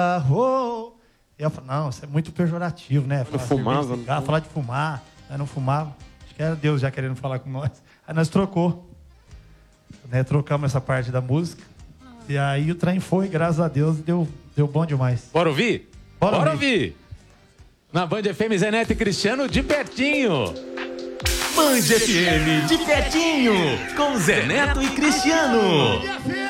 Oh. E eu falei, não, isso é muito pejorativo, né? Não fumava. Falar de fumar, aí não fumava. Acho que era Deus já querendo falar com nós. Aí nós trocou. Né? Trocamos essa parte da música. E aí o trem foi, graças a Deus, deu bom demais. Bora ouvir? Bora ouvir! Na Band FM, Zé Neto e Cristiano de pertinho. Band FM de pertinho, com Zé Neto e Cristiano.